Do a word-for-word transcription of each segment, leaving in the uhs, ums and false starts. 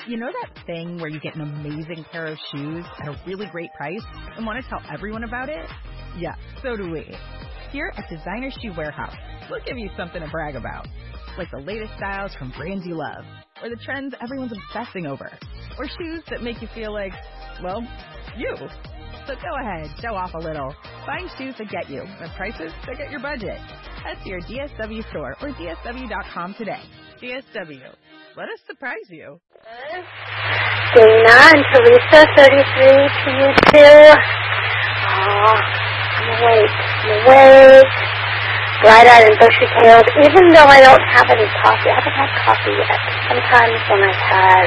You know that thing where you get an amazing pair of shoes at a really great price and want to tell everyone about it? Yeah, so do we. Here at Designer Shoe Warehouse, we'll give you something to brag about, like the latest styles from brands you love, or the trends everyone's obsessing over, or shoes that make you feel like, well, you. So go ahead, show off a little. Find shoes that get you at prices that get your budget. Head to your D S W store or D S W dot com today. D S W. Let us surprise you. Dana and Teresa, thirty-three to you too. Oh, I'm awake. I'm awake. Bright-eyed and bushy-tailed, even though I don't have any coffee. I haven't had coffee yet. Sometimes when I've had,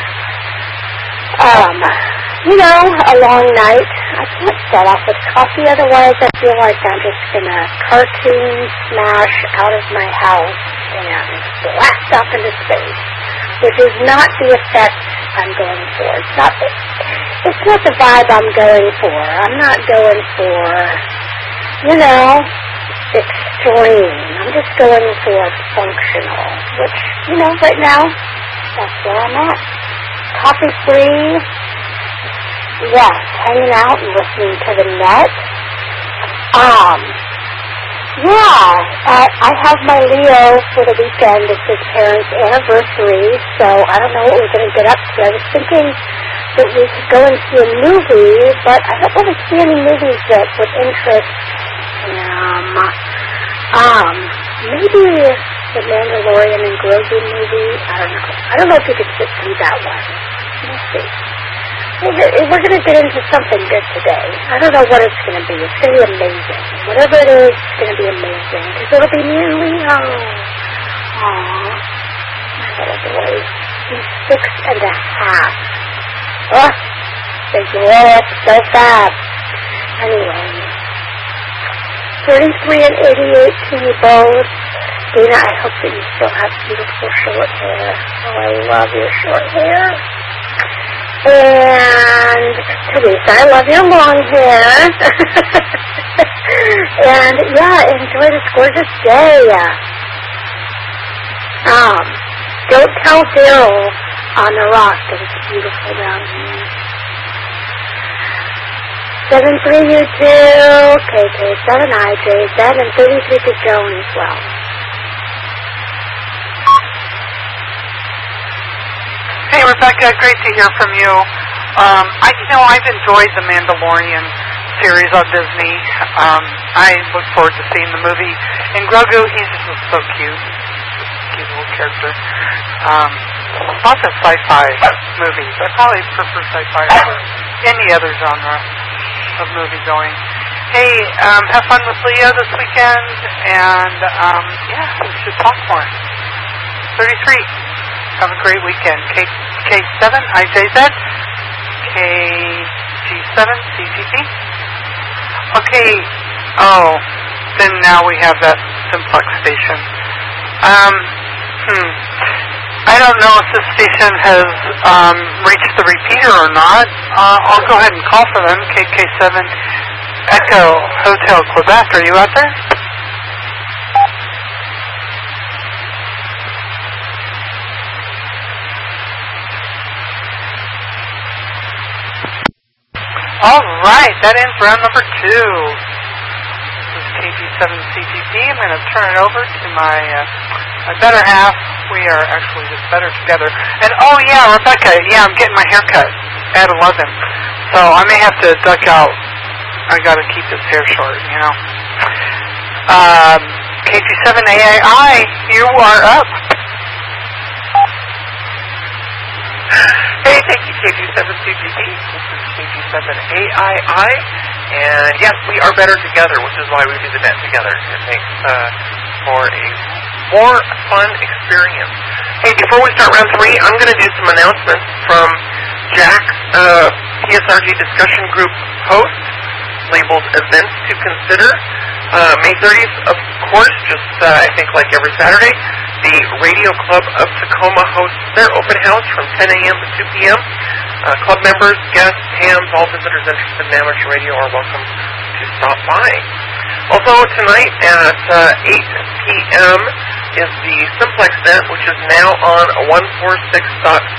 um, you know, a long night, I can't start off with coffee. Otherwise, I feel like I'm just going to cartoon smash out of my house and blast off into space, which is not the effect I'm going for. It's not the, it's not the vibe I'm going for. I'm not going for, you know, extreme. I'm just going for functional, which, you know, right now, that's where I'm at. Coffee-free, yes, hanging out and listening to the net. Um... Yeah, uh, I have my Leo for the weekend. It's his parents' anniversary, so I don't know what we're going to get up to. I was thinking that we could go and see a movie, but I don't want to see any movies that would interest him. Um, maybe the Mandalorian and Grogu movie. I don't know. I don't know if you could sit through that one. We'll see. We're going to get into something good today. I don't know what it's going to be. It's going to be amazing. Whatever it is, it's going to be amazing. Because it'll be me and Leo. Aww. My little boy. He's six and a half. Oh, they grow up so fast. Anyway. thirty-three and eighty-eight to you both. Dana, I hope that you still have beautiful short hair. Oh, I love your short hair. And Teresa, I love your long hair. And yeah, enjoy this gorgeous day. Um, don't tell Bill on the rock that it's beautiful down here. Seven three U two, K K seven I J Z, and thirty-three to Joan as well. Hey, Rebecca, great to hear from you. Um, I, you know, I've enjoyed the Mandalorian series on Disney. Um, I look forward to seeing the movie. And Grogu, he's just so cute. Cute little character. Um, lots of sci-fi movies. I probably prefer sci-fi over any other genre of movie going. Hey, um, have fun with Leo this weekend. And, um, yeah, we should talk more. thirty-three. Have a great weekend. K seven I J Z, K G seven C G P. Okay. Oh, then now we have that simplex station. Um, hmm. I don't know if this station has um, reached the repeater or not. Uh, I'll go ahead and call for them. K K seven Echo Hotel Quebec. Are you out there? All right, that ends round number two. This is K G seven C G P. I'm going to turn it over to my uh, my better half. We are actually just better together. And oh yeah, Rebecca, yeah, I'm getting my hair cut at eleven, so I may have to duck out. I got to keep this hair short, you know. Um, K G seven A I I, you are up. Hey, thank you, K G seven C G P. This is K G seven A I I, and yes, we are better together, which is why we do the net together. It makes uh, for a more fun experience. Hey, before we start round three, I'm going to do some announcements from Jack's uh, P S R G discussion group post labeled Events to Consider. Uh, May thirtieth, of course, just uh, I think like every Saturday, the Radio Club of Tacoma hosts their open house from ten a.m. to two p.m. Uh, club members, guests, hams, all visitors interested in amateur radio are welcome to stop by. Also tonight at uh, eight p.m. is the Simplex Net, which is now on one forty-six dot